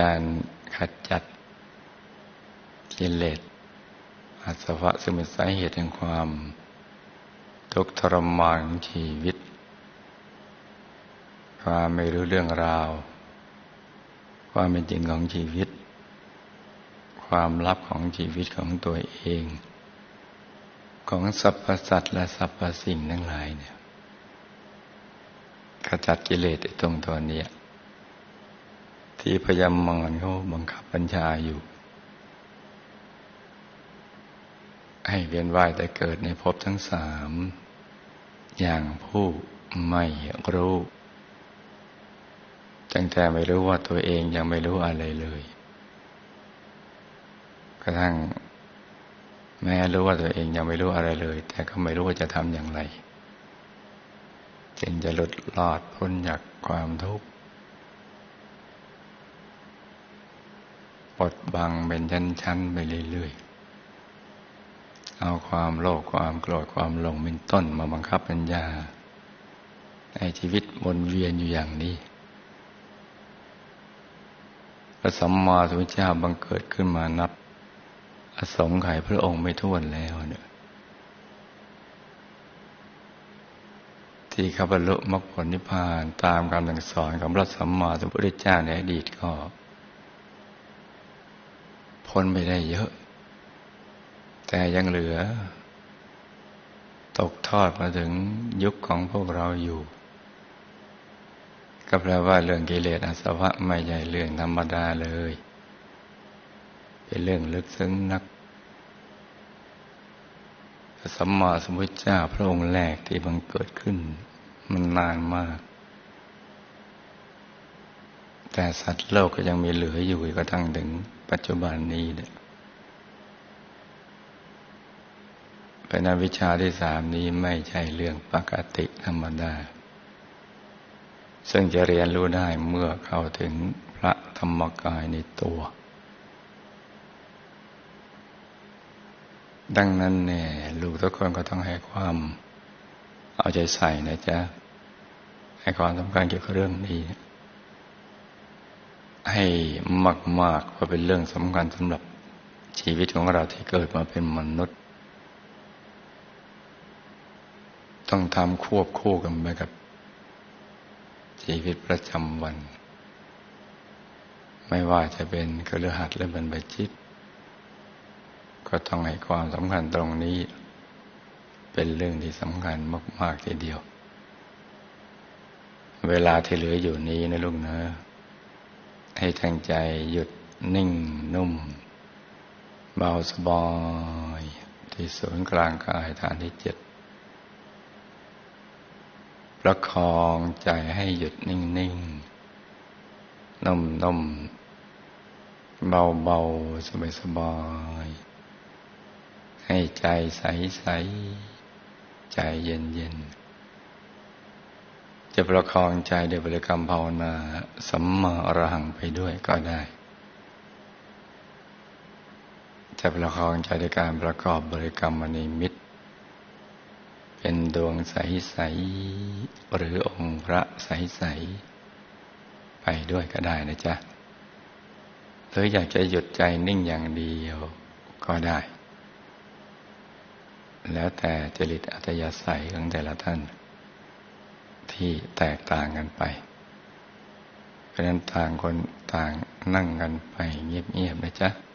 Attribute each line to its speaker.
Speaker 1: การขจัดกิเลสอาสวะซึ่งเป็นสาเหตุแห่งความทุกข์ทรมานของชีวิตความไม่รู้เรื่องราวความเป็นจริงของชีวิตความลับของชีวิตของตัวเองของสรรพสัตว์และสรรพสิ่งทั้งหลายเนี่ยขจัดกิเลสไอ้ตรงตัวเนี้ยที่พยามารเขาบังคับบัญชาอยู่ให้เวียนว่ายแต่เกิดในภพทั้งสามอย่างผู้ไม่รู้ตั้งแต่ไม่รู้ว่าตัวเองยังไม่รู้อะไรเลยกระทั่งแม้รู้ว่าตัวเองยังไม่รู้อะไรเลยแต่ก็ไม่รู้ว่าจะทำอย่างไรจึงจะหลุดรอดพ้นจากความทุกข์บดบังเป็นชั้นๆไปเรื่อยๆเอาความโลภความโกรธความหลงเป็นต้นมาบังคับบัญชาให้ชีวิตวนเวียนอยู่อย่างนี้พระสัมมาสัมพุทธเจ้าบังเกิดขึ้นมานับอสงไขยพระองค์ไม่ถ้วนแล้วเนี่ยที่เขาบรรลุมรรคผลนิพพานตามคำสั่งสอนของพระสัมมาสัมพุทธเจ้าในอดีตก็พ้นไปได้เยอะแต่ยังเหลือตกทอดมาถึงยุคของพวกเราอยู่ก็แปลว่าเรื่องกิเลสอาสวะไม่ใช่เรื่องธรรมดาเลยเป็นเรื่องลึกซึ้งนักพระสัมมาสัมพุทธเจ้าพระองค์แรกที่บังเกิดขึ้นมันนานมากแต่สัตว์โลกก็ยังมีเหลืออยู่กระทั่งถึงปัจจุบันนี้เนี่ยเป็นอวิชชาที่สามนี้ไม่ใช่เรื่องปกติธรรมดาซึ่งจะเรียนรู้ได้เมื่อเข้าถึงพระธรรมกายในตัวดังนั้นเนี่ยลูกทุกคนก็ต้องให้ความเอาใจใส่นะจ๊ะให้ความสำคัญเกี่ยวกับเรื่องนี้ให้มากๆเพราะเป็นเรื่องสำคัญสำหรับชีวิตของเราที่เกิดมาเป็นมนุษย์ต้องทำควบคู่กันไปกับชีวิตประจำวันไม่ว่าจะเป็นคฤหัสถ์หรือบรรพชิตก็ต้องให้ความสำคัญตรงนี้เป็นเรื่องที่สำคัญมากๆทีเดียวเวลาที่เหลืออยู่นี้นะลูกนะให้ตั้งใจหยุดนิ่งนุ่มเบาสบายที่ศูนย์กลางกายฐานที่7ประคองใจให้หยุดนิ่งๆนุ่มๆเบาๆสบายๆให้ใจใสๆใจเย็นๆจะประคองใจด้วยบริกรรมภาวนาสัมมาอรหังไปด้วยก็ได้จะประคองใจด้วยการประกอบบริกรรมนิมิตเป็นดวงใสๆหรือองค์พระใสๆไปด้วยก็ได้นะจ๊ะหรืออยากจะหยุดใจนิ่งอย่างเดียวก็ได้แล้วแต่จริตอัธยาศัยของแต่ละท่านที่แตกต่างกันไปเพราะฉะนั้นต่างคนต่างนั่งกันไปเงียบๆนะจ๊ะ